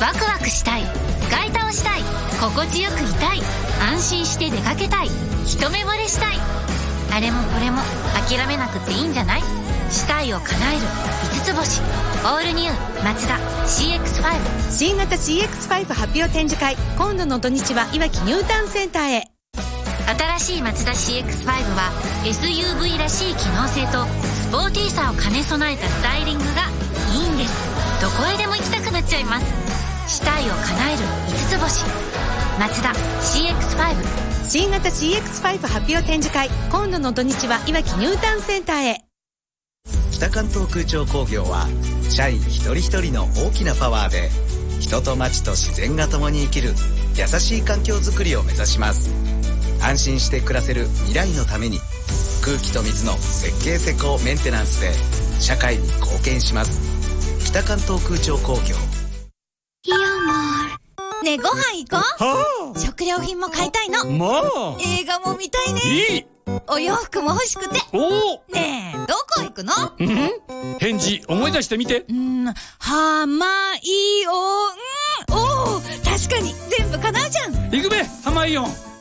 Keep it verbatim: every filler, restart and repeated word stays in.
ワクワクしたい、使い倒したい、心地よくいたい、安心して出かけたい、一目惚れしたい、あれもこれも諦めなくていいんじゃない？したいを叶える五つ星。オールニューマツダ シーエックスファイブ。 新型 シーエックスファイブ 発表展示会、今度の土日はいわきニュータウンセンターへ。 新しいマツダ シーエックスファイブ は エスユーブイ らしい機能性とスポーティーさを兼ね備えたスタイリングがいいんです。どこへでも行きたくなっちゃいます。したいを叶える五つ星。マツダ シーエックスファイブ。 新型 シーエックスファイブ 発表展示会、今度の土日はいわきニュータウンセンターへ。 北関東空調工業は社員一人一人の大きなパワーで人と町と自然が共に生きる優しい環境づくりを目指します。安心して暮らせる未来のために空気と水の設計施工メンテナンスで社会に貢献します。北関東空調工業。 イオンモール。ねえ、ご飯行こう。 はあ、 食料品も買いたいの。 まあ映画も見たいね。 いい。 お洋服も欲しくて。 おお。 ねえ、どこ行くの？ うん、返事思い出してみて。 うん、はまいおん。おお、確かに全部叶うじゃん。 行くべ、浜イオン。